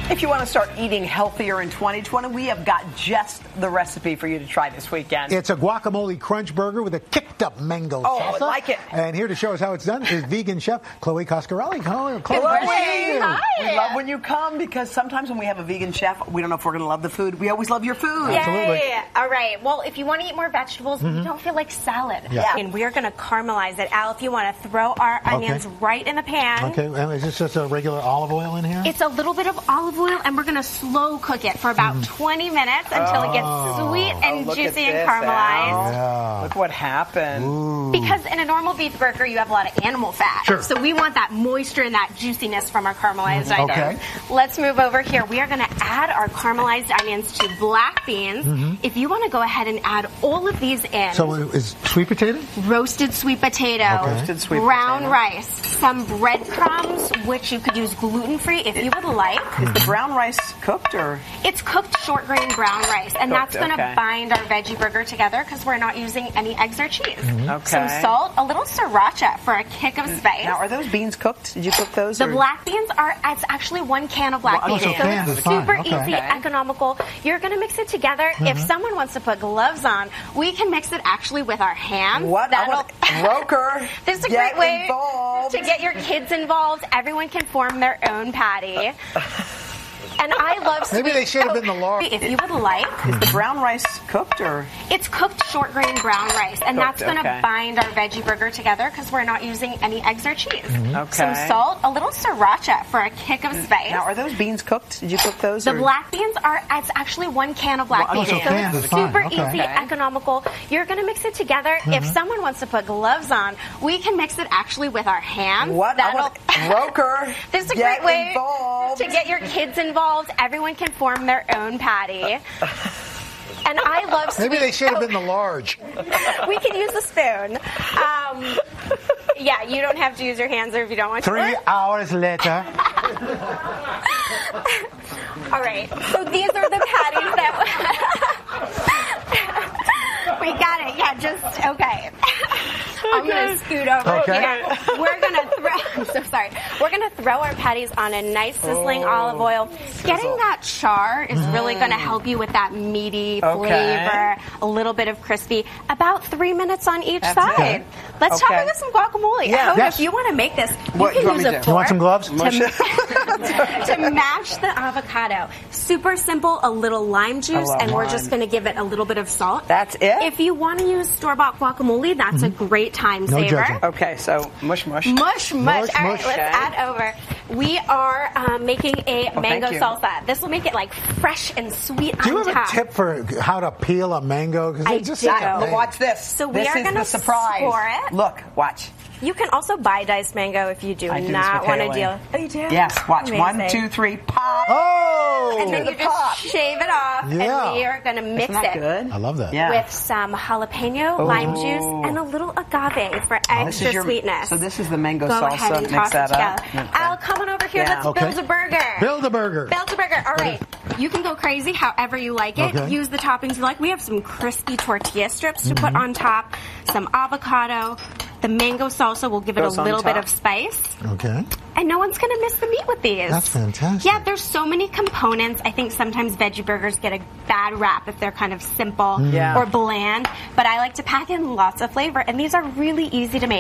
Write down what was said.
If you want to start eating healthier in 2020, we have got just the recipe for you to try this weekend. It's a guacamole crunch burger with a kicked-up mango salsa. I like it. And here to show us how it's done is vegan chef Chloe Coscarelli. Chloe, Hi. We love when you come because sometimes when we have a vegan chef, we don't know if we're going to love the food. We always love your food. Absolutely. Yay. All right. Well, if you want to eat more vegetables, but you don't feel like salad, and we're going to caramelize it. Al, if you want to throw our onions right in the pan. Okay. And is this just a regular olive oil in here? It's a little bit of olive oil, and we're going to slow cook it for about 20 minutes until it gets sweet and juicy and caramelized. Yeah. Look what happened. Ooh. Because in a normal beef burger, you have a lot of animal fat. Sure. So we want that moisture and that juiciness from our caramelized onions. Okay. Let's move over here. We are going to add our caramelized onions to black beans. If you want to go ahead and add all of these in. So is sweet potato? Roasted sweet potato, Roasted sweet brown potato. rice, some breadcrumbs, which you could use gluten-free if you would like. Is the brown rice cooked or? It's cooked short grain brown rice, and that's going to okay. bind our veggie burger together because we're not using any eggs or cheese. Okay. Some salt, a little sriracha for a kick of spice. Now, are those beans cooked? Did you cook those? The or? black beans it's actually 1 can of black beans. so canned it's is fine. super Okay. easy, economical. You're going to mix it together. If someone wants to put gloves on, we can mix it actually with our hands. What? Roker. This is a Get great way involved. to get your kids involved. Everyone can form their own patty. And I love sweet. Maybe they should have been the large. If you would like. Is the brown rice cooked or? It's cooked short grain brown rice, and that's going to okay. bind our veggie burger together because we're not using any eggs or cheese. Okay. Some salt, a little sriracha for a kick of spice. Now, are those beans cooked? Did you cook those? The or? black beans it's actually 1 can of black beans. so canned is fine. Super Okay. easy, economical. You're going to mix it together. If someone wants to put gloves on, we can mix it actually with our hands. What? Roker. This is a Get great way involved. to get your kids involved. Everyone can form their own patty. And I love sweet. Maybe they should have been the large. We can use a spoon. Yeah, you don't have to use your hands if you don't want to. 3 hours later. All right. So these are the patties that we got it. Yeah, just okay. I'm gonna scoot over Okay. here. We're gonna throw. I'm so sorry. We're gonna throw our patties on a nice sizzling olive oil. Getting that char is really gonna help you with that meaty flavor. A little bit of crispy. About 3 minutes on each side. it. Let's talk Okay. about some guacamole. Yeah. I hope Yes. if you want to make this, What you you can want use me a to do? fork You want some gloves? to match the avocado. Super simple, a little lime juice, love and we're lime. just going to give it a little bit of salt. That's it? If you want to use store-bought guacamole, that's a great time No saver. judging. Okay, so mush. Mush. Mush, All right, mush. let's add over. We are making a mango thank you. salsa. This will make it like fresh and sweet Do you on have top. a tip for how to peel a mango? 'Cause I it's just do. such a Look, pain. watch this. So we this are is gonna the surprise. score it. Look, watch. You can also buy diced mango if you do I do this not with want to Haley. deal. Oh, you do? Yes, watch. Amazing. 1, 2, 3, pop. Oh! And then the you just pop. shave it off, Yeah. and we are going to mix Isn't that it good? I love that. Yeah. with some jalapeno, lime juice, and a little agave for This extra is your, sweetness. So this is the mango Go salsa. ahead and Mix toss it that up. together. Al, come on over here. Yeah. Let's Okay. build a burger. Build a burger. Build a burger. All right. You can go crazy however you like it. Okay. Use the toppings you like. We have some crispy tortilla strips to put on top, some avocado. The mango salsa will give it Goes a on little bit top. of spice. Okay. And no one's going to miss the meat with these. That's fantastic. Yeah, there's so many components. I think sometimes veggie burgers get a bad rap if they're kind of simple Yeah. or bland. But I like to pack in lots of flavor. And these are really easy to make.